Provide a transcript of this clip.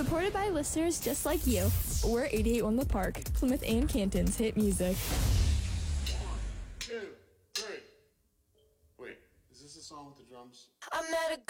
Supported by listeners just like you. We're 88.1 The Park, Plymouth and Canton's hit music. 1, 2, 3. Wait, is this the song with the drums? I met a